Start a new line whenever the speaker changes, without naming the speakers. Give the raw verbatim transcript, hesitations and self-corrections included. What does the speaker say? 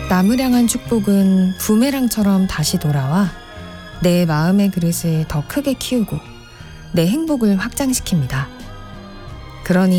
남을 향한 축복은 부메랑처럼 다시 돌아와 내 마음의 그릇을 더 크게 키우고 내 행복을 확장시킵니다. 그러니